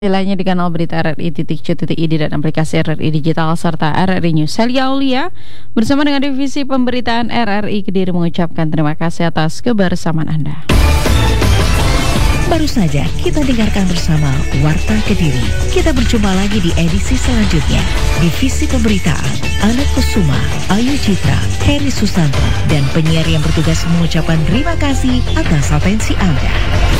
Lainnya di kanal berita RRI.co.id dan aplikasi RRI Digital serta RRI News. Celia Aulia bersama dengan Divisi Pemberitaan RRI Kediri mengucapkan terima kasih atas kebersamaan Anda. Baru saja kita dengarkan bersama Warta Kediri. Kita berjumpa lagi di edisi selanjutnya. Divisi Pemberitaan Anak Kusuma, Ayu Citra, Heri Susanto, dan penyiar yang bertugas mengucapkan terima kasih atas atensi Anda.